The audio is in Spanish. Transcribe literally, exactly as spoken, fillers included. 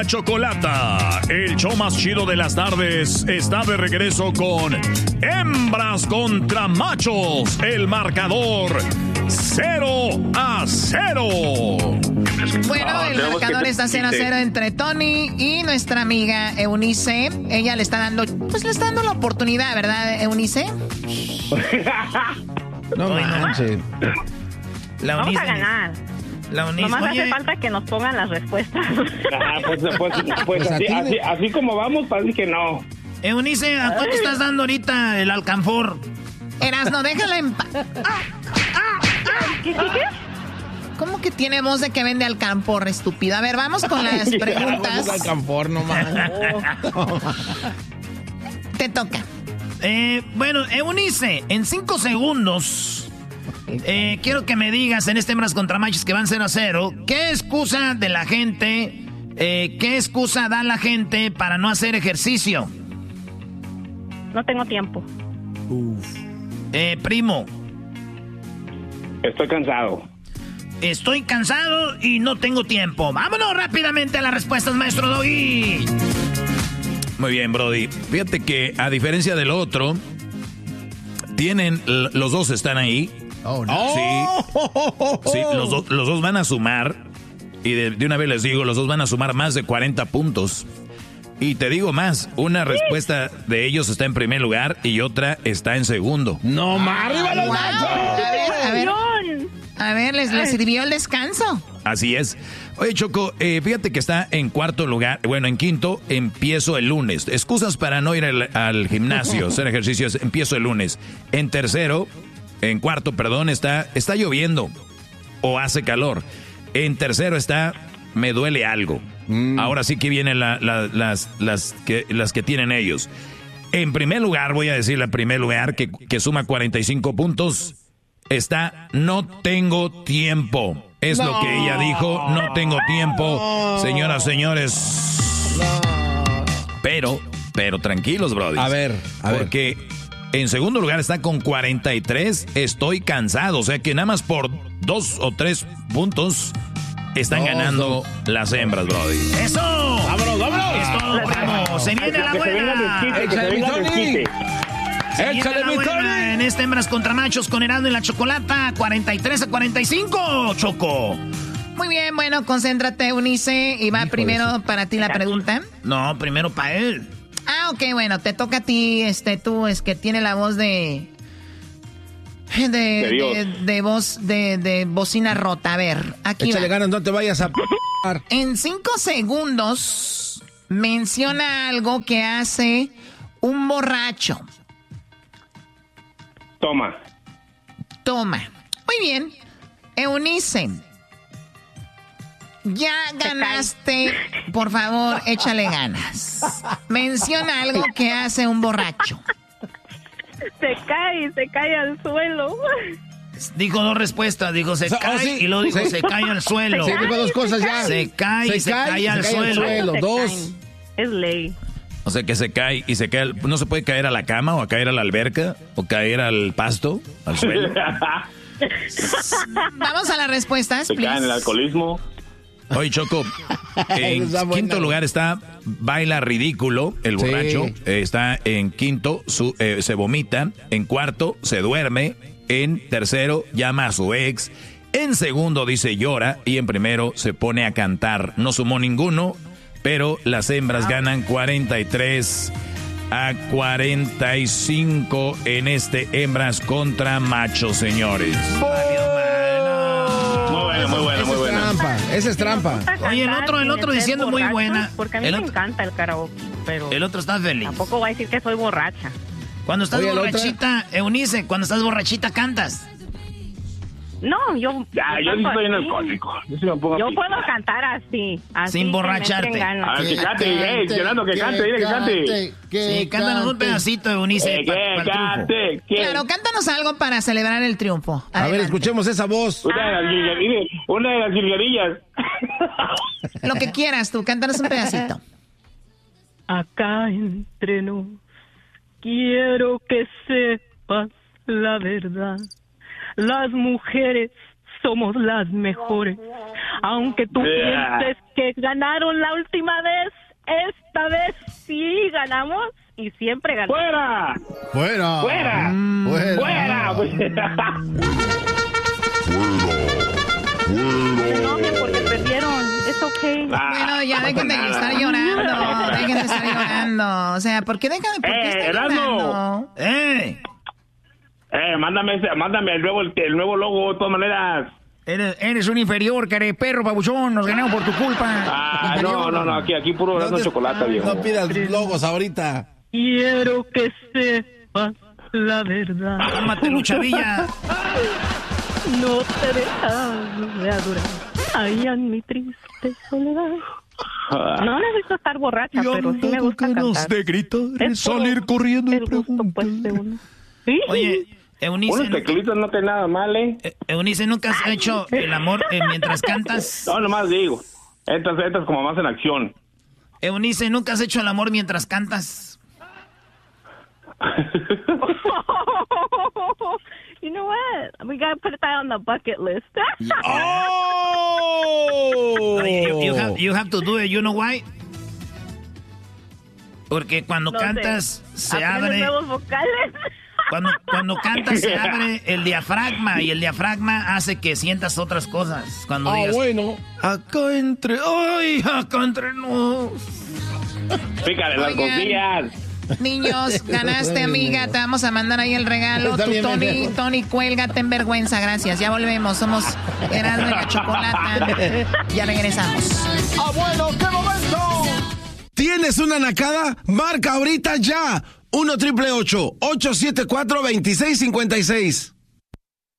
Chocolata, el show más chido de las tardes, está de regreso con Hembras contra Machos, el marcador cero a cero. Bueno, el marcador está cero a cero entre Tony y nuestra amiga Eunice. Ella le está dando, pues le está dando la oportunidad, ¿verdad, Eunice? No manches. La Vamos a ganar. La Eunice, Nomás oye, hace falta que nos pongan las respuestas. Ah, pues, pues, pues, pues así, así, así como vamos, parece que no. Eunice, ¿a cuánto estás dando ahorita el alcanfor? Erasno, déjala en paz. ¿Qué, qué, qué? ¿Cómo que tiene voz de que vende alcanfor, estúpida? A ver, vamos con las preguntas. Alcanfor, no manches. Te toca. Eh, bueno, Eunice, en cinco segundos... Eh, quiero que me digas en este Hembras contra Machos que van cero a cero, ¿qué excusa de la gente, eh, qué excusa da la gente para no hacer ejercicio? No tengo tiempo. Uf. Eh, primo. Estoy cansado. Estoy cansado y no tengo tiempo. Vámonos rápidamente a las respuestas, maestro Doggy. Muy bien, Brody. Fíjate que a diferencia del otro, tienen, los dos están ahí. Oh, no. Sí, sí los, do, los dos van a sumar. Y de, de una vez les digo, los dos van a sumar más de cuarenta puntos. Y te digo más, una respuesta de ellos está en primer lugar y otra está en segundo. ¡No más! ¡Arriba los machos! A ver, a ver. A ver, ¿les, les sirvió el descanso? Así es. Oye, Choco, eh, fíjate que está en cuarto lugar. Bueno, en quinto, empiezo el lunes. Excusas para no ir al, al gimnasio, hacer ejercicios, empiezo el lunes. En tercero... En cuarto, perdón, está, está lloviendo o hace calor. En tercero está, me duele algo. Mm. Ahora sí que vienen la, la, las, las, que, las que tienen ellos. En primer lugar, voy a decirle en primer lugar, que, que suma cuarenta y cinco puntos, está, no tengo tiempo. Es no. lo que ella dijo, no tengo tiempo. Señoras, señores. No. Pero, pero tranquilos, brody. A ver, a ver. Porque... En segundo lugar está con cuarenta y tres, estoy cansado. O sea que nada más por dos o tres puntos están no, ganando no. las hembras, brody. ¡Eso! ¡Vámonos, vámonos! ¡Esto, vamos! ¡Se viene la buena! ¡Échale mi Tony! ¡Échale mi Tony! En este Hembras contra Machos con Erasmo y la Chocolata, cuarenta y tres a cuarenta y cinco, Choco. Muy bien, bueno, concéntrate, Eunice. Y va Hijo primero para ti la pregunta. No, primero para él. Ah, ok, bueno, te toca a ti, este, tú, es que tiene la voz de... De, de, de, de voz, de, de bocina rota. A ver, aquí Échale va. ganas, no te vayas a... En cinco segundos, menciona algo que hace un borracho. Toma. Toma. Muy bien. Eunice. Ya ganaste, por favor, échale ganas. Menciona algo que hace un borracho. Se cae, se cae al suelo. Dijo dos respuestas, dijo se o sea, cae oh, sí. y luego dijo se, se cae al suelo. Se dijo dos cosas ya. Se cae se y se cae, cae, al, se cae suelo. al suelo. Dos. Es ley. O sea que se cae y se cae, no se puede caer a la cama o a caer a la alberca o caer al pasto, al suelo. Vamos a las respuestas, se cae en el alcoholismo. Oye, Choco, en quinto lugar está Baila Ridículo, el borracho. Sí. Eh, está en quinto, su, eh, se vomita. En cuarto, se duerme. En tercero, llama a su ex. En segundo, dice llora. Y en primero, se pone a cantar. No sumó ninguno, pero las hembras ganan cuarenta y tres a cuarenta y cinco en este Hembras contra Machos, señores. Muy buena, muy buena. Trampa, esa es trampa. Oye, el otro, el otro diciendo muy buena. Porque a mí el me otro, encanta el karaoke, pero... El otro está feliz. Tampoco voy a decir que soy borracha. Cuando estás Oye, borrachita, Eunice, cuando estás borrachita, ¿cantas? No, yo... Ya, yo sí soy en alcohólico. Yo, sí me pongo yo así. puedo cantar así. así Sin borracharte. A ver, que cante, eh, Fernando, que cante, dile que cante. Sí, cántanos un pedacito, Eunice. Eh, que cante. Claro, cántanos algo para celebrar el triunfo. Adelante. A ver, escuchemos esa voz. Una de las jilguerillas. Una de las jilguerillas. Lo que quieras tú, cántanos un pedacito. Acá entre nos, quiero que sepas la verdad. Las mujeres somos las mejores. Aunque tú Yeah. pienses que ganaron la última vez, esta vez sí ganamos y siempre ganamos. ¡Fuera! Fuera. ¡Fuera! Mm, fuera. ¡Fuera! ¡Fuera! No se enojen porque perdieron. Es okay. Bueno, ya no dejen de pasa estar nada. llorando. Dejen de estar llorando. O sea, ¿por qué dejan de por qué Eh, están Erasmo. llorando? ¡Eh! Eh, mándame, ese, mándame el nuevo, el, el nuevo logo, de todas maneras. Eres, eres un inferior, care perro, babuchón. Nos ganamos por tu culpa. Ah, no, no, no, aquí, aquí puro no te- chocolate, viejo. No pidas logos ahorita. Quiero que sepas la verdad. Cálmate, Luchavilla. No te dejas de adorar. Ay, en mi triste soledad. No necesito estar borracha, pero sí me gusta cantar. de gritar, Es todo salir corriendo y el gusto, preguntar. pues, de uno. Sí. Oye, Eunice, Unos teclitos no tiene nada mal, ¿eh? eh, Eunice, ¿nunca has hecho el amor eh, mientras cantas? No, nomás digo. Estas, estas como más en acción. Eunice, ¿nunca has hecho el amor mientras cantas? You know what? We gotta put that on the bucket list. ¡Oh! Oye, you, you have, you have to do it, you know why? Porque cuando No sé. cantas se Aprende abre... nuevos vocales. Cuando, cuando cantas se abre el diafragma y el diafragma hace que sientas otras cosas. Cuando Ah, digas, bueno. acá entre, ay, acá entre nos. Pícale las Oigan. cosillas. Niños, ganaste, amiga. Te vamos a mandar ahí el regalo. Está Tú, bien, Tony, bien. Tony, cuélgate en vergüenza. Gracias. Ya volvemos. Somos Erasmo y la Chocolata. Ya regresamos. ¡Abuelo, qué momento! ¿Tienes una nacada? Marca ahorita ya. uno triple ocho, ocho siete cuatro, dos seis cinco seis.